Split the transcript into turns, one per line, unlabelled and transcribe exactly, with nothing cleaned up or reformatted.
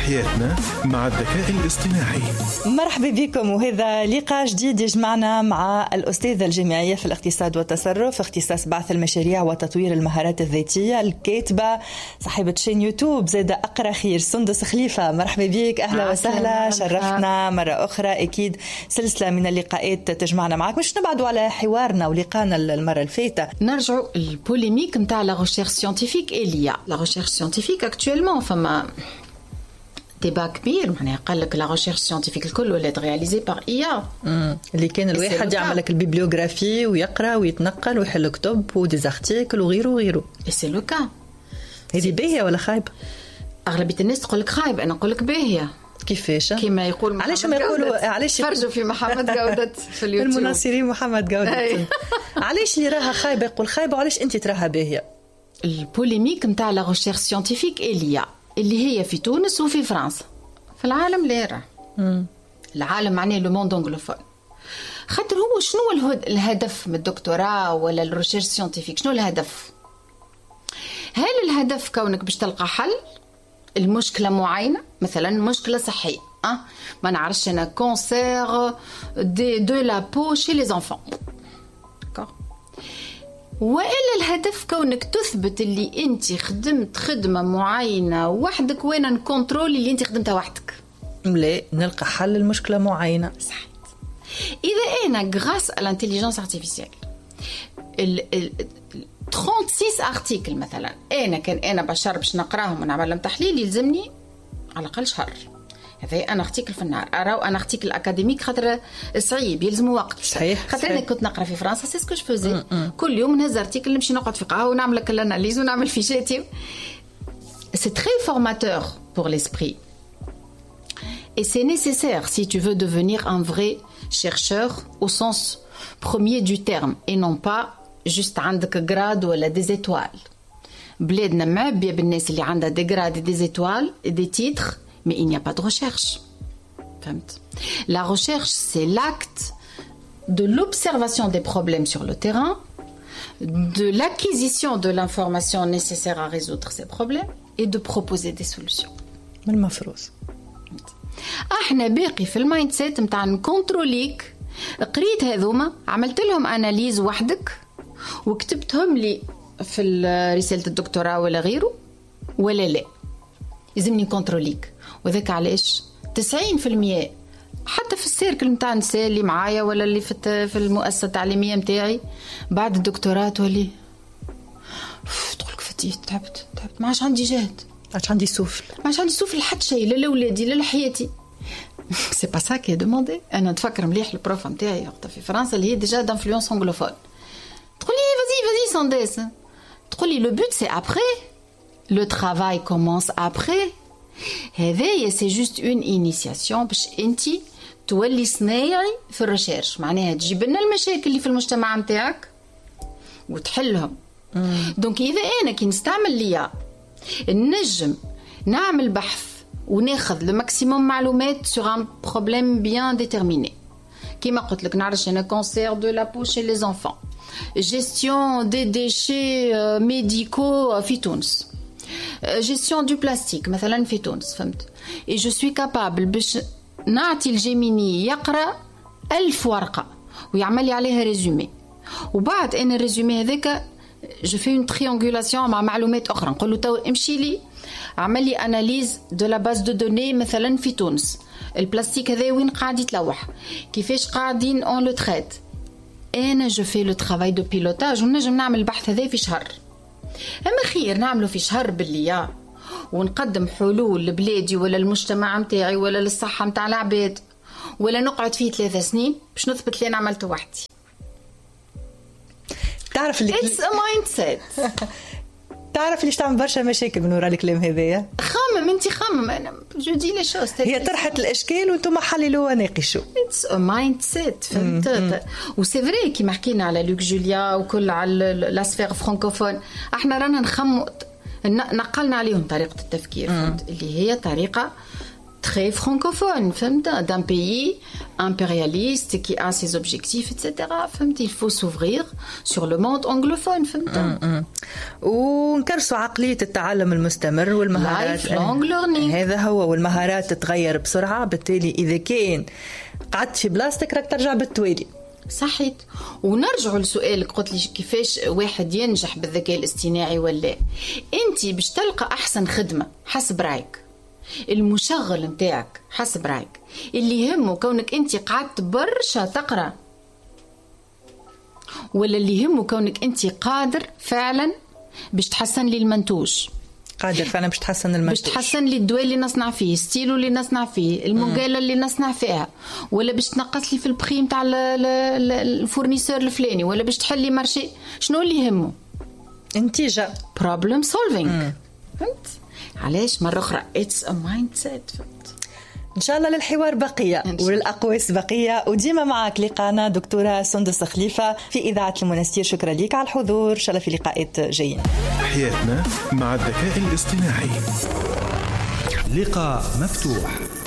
حياتنا مع الذكاء الاصطناعي.
مرحبا بكم، وهذا لقاء جديد يجمعنا مع الأستاذة الجامعية في الاقتصاد والتصرف، اختصاص بعث المشاريع وتطوير المهارات الذاتية، الكاتبة، صاحبة شين يوتيوب، زادة أقرأ خير، سندس خليفة. مرحبا بك، أهلا وسهلا، شرفتنا مرة أخرى. أكيد سلسلة من اللقاءات تجمعنا معك، مش نبعدوا على حوارنا ولقانا المرة الفاتة.
نرجعوا البوليميك نتاع لا ريشيرش سيانتيفيك إليا لا ريشيرش سيانتيفيك اكتويلمون فما ديبا كبير، معناها قال لك لا ريشيرش سيانتيفيك الكل ولات رياليزي بار اي ا
اللي كان الواحد يعمل لك البيبليوغرافي ويقرا ويتنقل ويحل كتب وديزارتيكل وغيره وغيره.
اي سي لو كا.
هذه باهيه ولا خايبه؟
اغلبيه الناس تقول لك خايب، انا نقول لك باهيه.
كيفاش؟
كما يقول
علاش ما يقولوا علاش
فرجوا في محمد جودت في اليوتيوب
المناصرين محمد جودت علاش اللي راها خايبه يقول خايبه وعلاش انت تراها باهيه؟
البوليميك نتاع لا ريشيرش سيانتيفيك إليا اللي هي في تونس وفي فرنسا، في العالم لا راه العالم معناه لو موند انجلوفون. خاطر هو شنو الهدف من الدكتوراه ولا الريشيرش سيانتيفيك؟ شنو الهدف؟ هل الهدف كونك باش تلقى حل المشكله معينه، مثلا مشكله صحيه، أه؟ ما نعرفش انا كونسير دي دو لا بو شي لي زانفون، وإلا الهدف كونك تثبت اللي انت خدمت خدمة معينة وحدك، وين نكونترول اللي انت خدمتها وحدك؟
لا، نلقى حل لمشكلة معينة.
صحيح. إذا أنا غراس الانتليجنس ارتيفيسيال ال ال ستة وثلاثين ارتيكل مثلا، أنا كان أنا بشر باش نقراهم ونعمل لهم تحليل يلزمني على الأقل شهر. هذا أنا ارتيكل في النهار، أراو أنا ارتيكل أكاديميك خاطر صعيب يلزم وقت.
صحيح.
خاطر أنا كنت نقرأ في فرنسا سي سكو جو فوزي، كل يوم نهز ارتيكل نمشي نقعد في قهوة ونعمل لك الاناليز ونعمل فيشاتي. سي تري فورماتور بور ليسبري et c'est nécessaire si tu veux devenir un vrai chercheur au sens premier du terme et non pas juste عندك grade ولا des étoiles. بلادنا معبية بالناس اللي عندها des grades et des étoiles et des titres, mais il n'y a pas de recherche. La recherche, c'est l'acte de l'observation des problèmes sur le terrain, de l'acquisition de l'information nécessaire à résoudre ces problèmes et de proposer des solutions.
من المفروض
احنا باقي في المايند سيت نتاع نكونتروليك. قريت هذوما، عملت لهم اناليز وحدك وكتبتهم لي في رسالة الدكتوراه ولا غيره ولا لا، لازمني نكونتروليك. وذاك علاش تسعين بالمئة حتى في السيركل نتاع النساء اللي معايا ولا اللي في في المؤسسة التعليمية نتاعي بعد الدكتوراه تولي تقولك فتيت تعبت تعبت ما عادش عندي جهد،
ما عادش عندي سوفل،
ما عادش عندي سوفل لحد شيء، لا لاولادي لا لحياتي. سي با سا كي دوموندي. انا نتفكر مليح البروف نتاعي وقتها في فرنسا اللي هي ديجا دانفلونس انجلوفون، تقول لي فازي فازي سانديس، تقول لي لو بوت سي ابري، لو ترافاي كومونس ابري. هذايا سي جوست اون انيسياسيون باش انتي تولي صنايعي في الريشيرش، معناها تجيب لنا المشاكل اللي في المجتمع نتاعك وتحلهم. دونك اذا انا كي نستعمل ليا نجم نعمل بحث وناخذ لو ماكسيموم معلومات sur un problème bien déterminé. كيما قلت لك نعرفش انا كونسير دو لا بو chez les enfants, gestion des déchets médicaux في تونس, gestion du plastique مثلا في تونس, فهمت؟ et je suis capable باش نعطي الجيميني يقرا ألف ورقه ويعمل لي عليها ريزومي, وبعد انا الريزومي هذاك je fais une triangulation مع معلومات اخرى, نقول له تو امشي لي عمل لي اناليز دو لا باز دو دوني مثلا في تونس, البلاستيك هذا وين قاعد يتلوح, كيفاش قاعدين اون لو تريت. انا جو في لو ترافاي دو بيلوتاج ونجم نعمل البحث هذا في شهر. اما خير نعمله في شهر بالليا ونقدم حلول لبلادي ولا المجتمع متاعي ولا للصحه متاع العباد, ولا نقعد فيه ثلاثة سنين باش نثبت اللي انا عملته وحدي.
تعرف اللي
اتس ا مايند سيت.
تعرف ليش تعمل برشا مشاكل من وراء الكلام هذايا؟
خمم انت خمم, انا جو دي لي شوز,
هي طرحت الاشكال وانتم حللوا وناقشوا.
اتس ا مايند سيت, فهمت؟ وسي فري كيما حكينا على لوك جوليا وكل على لا سفير فرانكوفون, احنا رانا نخمو نقلنا عليهم طريقه التفكير, فهمت؟ اللي هي طريقه très francophone, d'un pays impérialiste qui a ses objectifs, et cetera. Il faut s'ouvrir sur le monde anglophone.
ونكرسوا عقلية التعلم المستمر والمهارات.
lifelong learning.
هذا هو، والمهارات تتغير بسرعة، بالتالي إذا كان قعدت في بلاستيك راك ترجع بالتوالي.
صحيت. ونرجع لسؤالك، قلت لي كيفاش واحد ينجح بالذكاء الاصطناعي ولا انت باش تلقى احسن خدمه حسب رايك، المشغل نتاعك حسب رايك، اللي يهمه كونك انت قعدت برشا تقرا، ولا اللي يهمه كونك انت قادر فعلا باش تحسن لي المنتوج،
قادر فعلا باش تحسن المنتوج،
باش تحسن لي الدواء اللي نصنع فيه، ستيلو اللي نصنع فيه، المقالة اللي نصنع فيها، ولا باش تنقص لي في البخي نتاع الفورنيسور الفلاني، ولا باش تحل لي مارشي. شنو اللي يهمه؟
انتيجة،
problem solving. فهمت؟ علاش مرة أخرى it's a mindset.
إن شاء الله للحوار بقية وللأقواس بقية، وديما معك لقانا دكتورة سندس خليفة في إذاعة المنستير. شكرا لك على الحضور، إن شاء الله في لقاءات جايين.
حياتنا مع الذكاء الاصطناعي،
لقاء مفتوح.